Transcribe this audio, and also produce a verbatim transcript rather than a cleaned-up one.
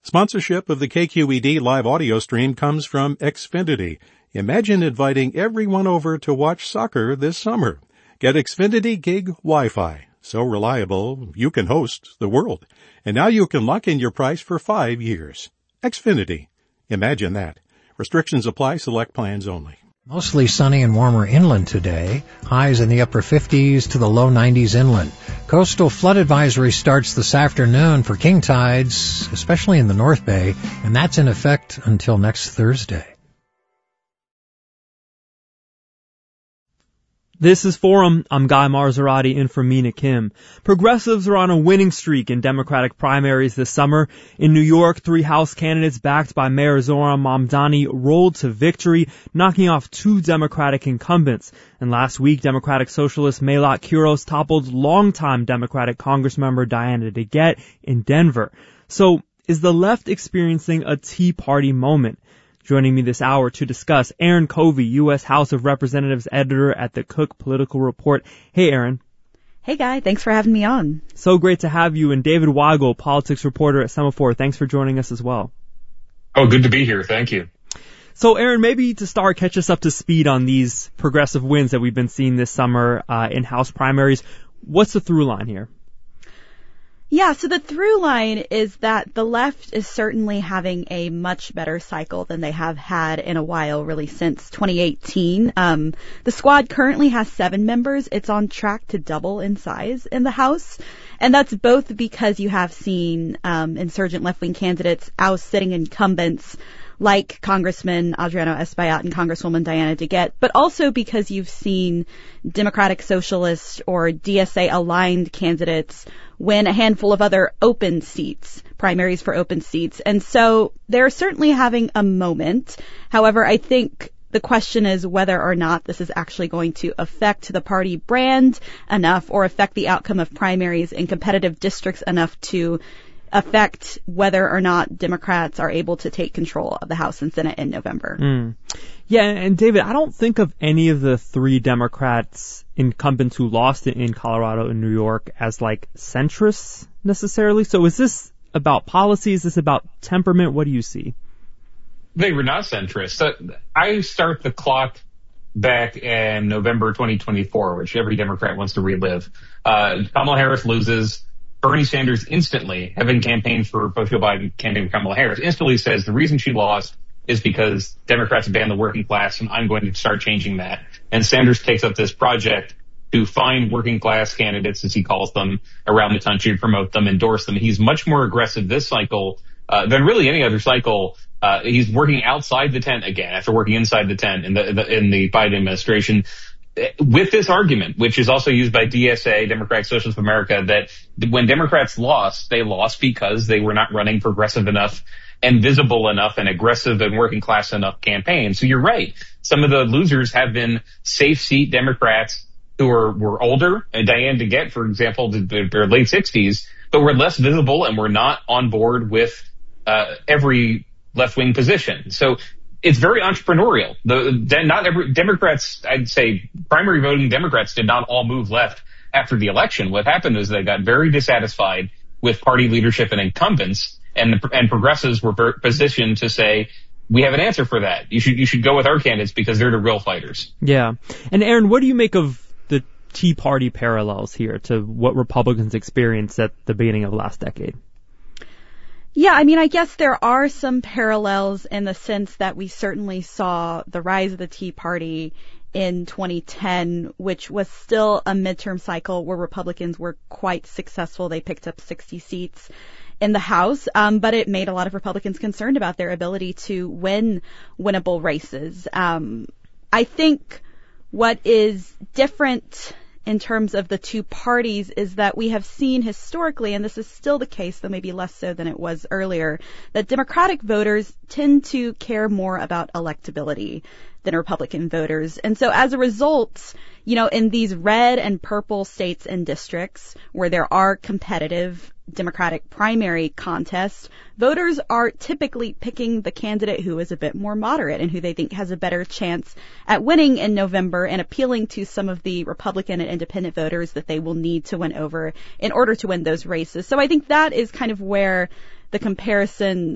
Sponsorship of the K Q E D live audio stream comes from Xfinity. Imagine inviting everyone over to watch soccer this summer. Get Xfinity Gig Wi-Fi. So reliable, you can host the world. And now you can lock in your price for five years. Xfinity. Imagine that. Restrictions apply. Select plans only. Mostly sunny and warmer inland today. Highs in the upper fifties to the low nineties inland. Coastal flood advisory starts this afternoon for king tides, especially in the North Bay, and that's in effect until next Thursday. This is Forum. I'm Guy Marzorati in for Mina Kim. Progressives are on a winning streak in Democratic primaries this summer. In New York, three House candidates backed by Mayor Zohran Mamdani rolled to victory, knocking off two Democratic incumbents. And last week, Democratic Socialist Melat Kuros toppled longtime Democratic Congressmember Diana DeGette in Denver. So, is the left experiencing a Tea Party moment? Joining me this hour to discuss, Aaron Covey, U S House of Representatives editor at the Cook Political Report. Hey, Aaron. Hey, Guy. Thanks for having me on. So great to have you. And David Weigel, politics reporter at Semaphore. Thanks for joining us as well. Oh, good to be here. Thank you. So, Aaron, maybe to start, catch us up to speed on these progressive wins that we've been seeing this summer uh, in House primaries. What's the through line here? Yeah, so the through line is that the left is certainly having a much better cycle than they have had in a while, really since twenty eighteen. Um, the squad currently has seven members. It's on track to double in size in the House. And that's both because you have seen um, insurgent left-wing candidates oust sitting incumbents like Congressman Adriano Espaillat and Congresswoman Diana DeGette, but also because you've seen Democratic Socialist or D S A-aligned candidates win a handful of other open seats, primaries for open seats. And so they're certainly having a moment. However, I think the question is whether or not this is actually going to affect the party brand enough or affect the outcome of primaries in competitive districts enough to affect whether or not Democrats are able to take control of the House and Senate in November. Mm. Yeah, and David, I don't think of any of the three Democrats incumbents who lost it in Colorado and New York as like centrists necessarily. So is this about policy? Is this about temperament? What do you see? They were not centrist. I start the clock back in November twenty twenty-four, which every Democrat wants to relive. Uh, Kamala Harris loses. Bernie Sanders instantly, having campaigned for both Joe Biden, campaigning for Kamala Harris, instantly says the reason she lost is because Democrats banned the working class, and I'm going to start changing that. And Sanders takes up this project to find working class candidates, as he calls them, around the country, promote them, endorse them. He's much more aggressive this cycle uh, than really any other cycle. Uh, he's working outside the tent again after working inside the tent in the, the in the Biden administration, with this argument, which is also used by D S A, Democratic Socialists of America, that when Democrats lost, they lost because they were not running progressive enough and visible enough and aggressive and working class enough campaigns. So you're right. Some of the losers have been safe seat Democrats who are, were older, and Diane DeGette, for example, their late sixties, but were less visible and were not on board with uh, every left-wing position. So it's very entrepreneurial. The, not every Democrats, I'd say primary voting Democrats did not all move left after the election. What happened is they got very dissatisfied with party leadership and incumbents, and the, and progressives were positioned to say, we have an answer for that. You should, you should go with our candidates because they're the real fighters. Yeah. And Aaron, what do you make of the Tea Party parallels here to what Republicans experienced at the beginning of last decade? Yeah, I mean, I guess there are some parallels in the sense that we certainly saw the rise of the Tea Party in twenty ten, which was still a midterm cycle where Republicans were quite successful. They picked up sixty seats in the House, um, but it made a lot of Republicans concerned about their ability to win winnable races. Um, I think what is different in terms of the two parties is that we have seen historically, and this is still the case, though maybe less so than it was earlier, that Democratic voters tend to care more about electability than Republican voters. And so as a result, you know, in these red and purple states and districts where there are competitive Democratic primary contests, voters are typically picking the candidate who is a bit more moderate and who they think has a better chance at winning in November and appealing to some of the Republican and independent voters that they will need to win over in order to win those races. So I think that is kind of where the comparison